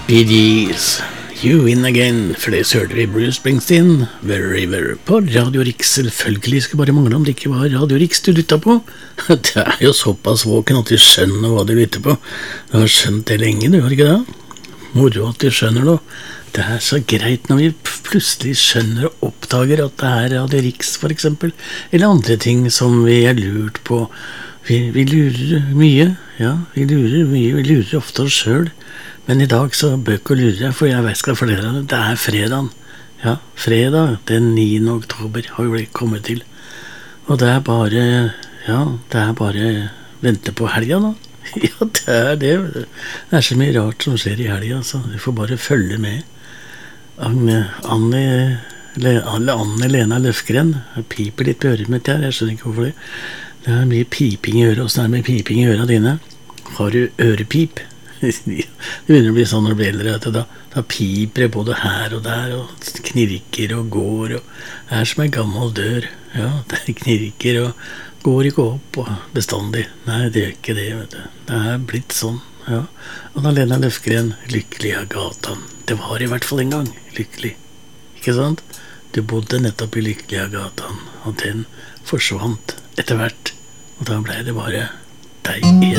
Bee Gees, You Win Again. For det hørte vi Bruce Springsteen, Very Very på Radio Rix. Selvfølgelig skulle bare mangle om det ikke var Radio Rix du lyttet på. Det jo såpass våken at du skjønner hva du lytter på. Du har skjønt det lenge, du har ikke det? Moro at du skjønner det. Det så greit når vi plutselig skjønner og oppdager at det Radio Rix for eksempel, eller andre ting som vi lurt på. Vi lurer mye, ja, vi lurer ofte oss selv. Men i dag så bør ikke lure, for jeg vet skal fortelle deg, det fredagen. Ja, fredag, den 9. oktober har vi kommet til. Og det bare, ja, det bare vente på helga da. Ja, det det. Det så mye rart som skjer i helga, så vi får bare følge med. Anne Lena Løfgren piper litt på øret mitt her, jeg skjønner ikke hvorfor det. Det mye piping i øret, og sånn med piping i øret dine. Har du ørepip? Det begynner å bli sånn når du blir eldre, da piper det både her og der, og knirker og går, og det som en gammel dør. Ja, det knirker og går ikke opp og bestandig. Nei, det gjør ikke det, vet du. Det blitt sånn, ja. Og Lena Løfgren, lykkelig av gatan. Det var i hvert fall en gang lykkelig, ikke sant? Du bodde nettopp i lykkelig av gatan, og den forsvant etter hvert, og da ble det bare deg igjen.